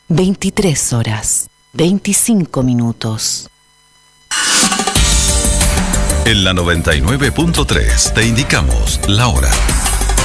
23 horas, 25 minutos. En la 99.3 te indicamos la hora.